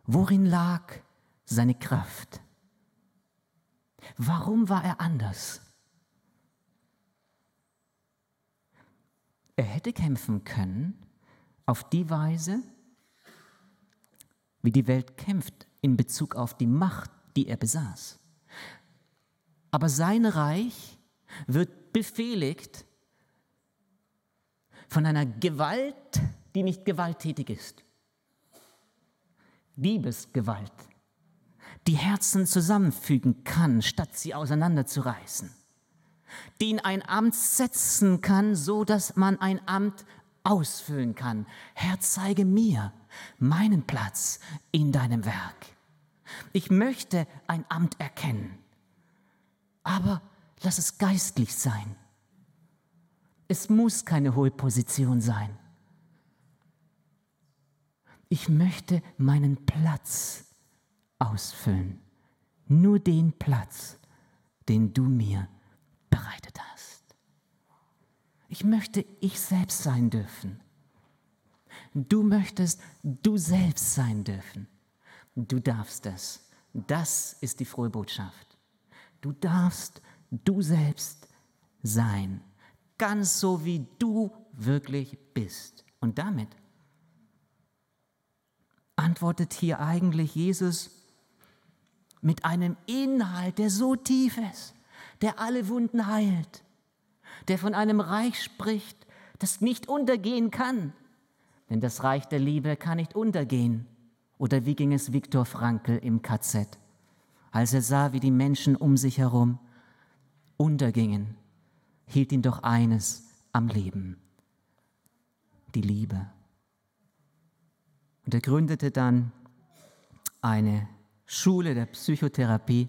Worin lag seine Kraft? Warum war er anders? Er hätte kämpfen können auf die Weise, wie die Welt kämpft in Bezug auf die Macht, die er besaß. Aber sein Reich wird befehligt von einer Gewalt, die nicht gewalttätig ist. Liebesgewalt, die Herzen zusammenfügen kann, statt sie auseinanderzureißen. Die in ein Amt setzen kann, so dass man ein Amt ausfüllen kann. Herr, zeige mir meinen Platz in deinem Werk. Ich möchte ein Amt erkennen, aber lass es geistlich sein. Es muss keine hohe Position sein. Ich möchte meinen Platz ausfüllen. Nur den Platz, den du mir bereitet hast. Ich möchte ich selbst sein dürfen. Du möchtest du selbst sein dürfen. Du darfst es. Das ist die frohe Botschaft. Du darfst du selbst sein. Ganz so, wie du wirklich bist. Und damit antwortet hier eigentlich Jesus mit einem Inhalt, der so tief ist, der alle Wunden heilt, der von einem Reich spricht, das nicht untergehen kann. Denn das Reich der Liebe kann nicht untergehen. Oder wie ging es Viktor Frankl im KZ, als er sah, wie die Menschen um sich herum untergingen, hielt ihn doch eines am Leben: die Liebe. Und er gründete dann eine Schule der Psychotherapie,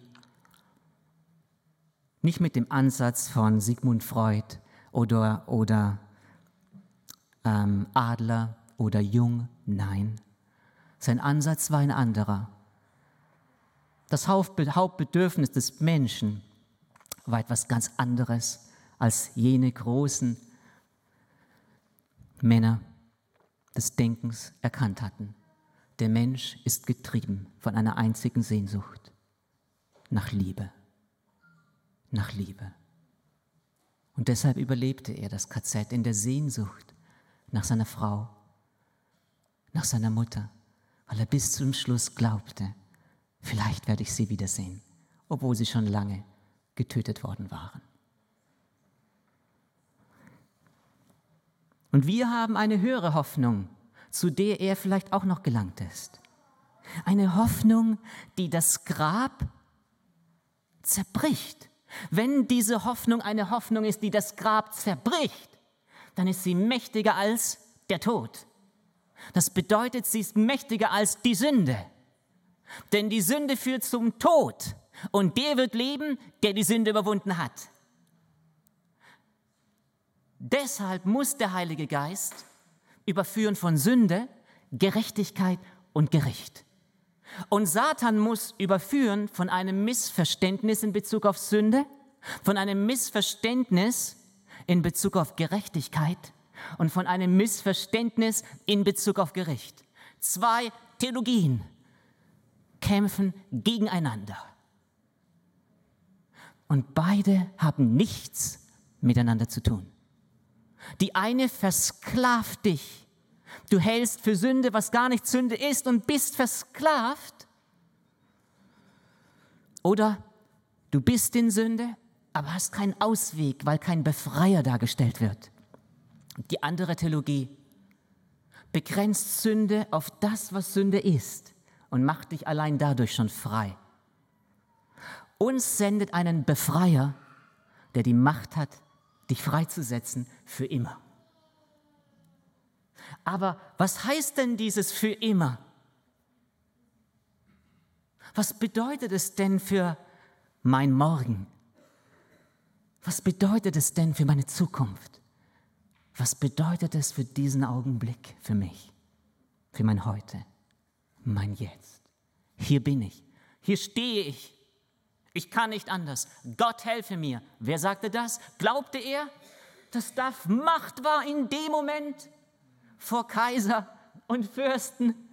nicht mit dem Ansatz von Sigmund Freud oder Adler oder Jung, nein. Sein Ansatz war ein anderer. Das Hauptbedürfnis des Menschen war etwas ganz anderes, als jene großen Männer des Denkens erkannt hatten. Der Mensch ist getrieben von einer einzigen Sehnsucht: nach Liebe. Nach Liebe. Und deshalb überlebte er das KZ in der Sehnsucht nach seiner Frau, nach seiner Mutter, weil er bis zum Schluss glaubte, vielleicht werde ich sie wiedersehen, obwohl sie schon lange getötet worden waren. Und wir haben eine höhere Hoffnung, zu der er vielleicht auch noch gelangt ist. Eine Hoffnung, die das Grab zerbricht. Wenn diese Hoffnung eine Hoffnung ist, die das Grab zerbricht, dann ist sie mächtiger als der Tod. Das bedeutet, sie ist mächtiger als die Sünde. Denn die Sünde führt zum Tod und der wird leben, der die Sünde überwunden hat. Deshalb muss der Heilige Geist überführen von Sünde, Gerechtigkeit und Gericht. Und Satan muss überführen von einem Missverständnis in Bezug auf Sünde, von einem Missverständnis in Bezug auf Gerechtigkeit und von einem Missverständnis in Bezug auf Gericht. Zwei Theologien kämpfen gegeneinander. Und beide haben nichts miteinander zu tun. Die eine versklavt dich. Du hältst für Sünde, was gar nicht Sünde ist, und bist versklavt. Oder du bist in Sünde, aber hast keinen Ausweg, weil kein Befreier dargestellt wird. Die andere Theologie begrenzt Sünde auf das, was Sünde ist, und macht dich allein dadurch schon frei. Uns sendet einen Befreier, der die Macht hat, dich freizusetzen für immer. Aber was heißt denn dieses für immer? Was bedeutet es denn für mein Morgen? Was bedeutet es denn für meine Zukunft? Was bedeutet es für diesen Augenblick für mich? Für mein Heute, mein Jetzt? Hier bin ich, hier stehe ich. Ich kann nicht anders. Gott helfe mir. Wer sagte das? Glaubte er, dass das Macht war in dem Moment vor Kaiser und Fürsten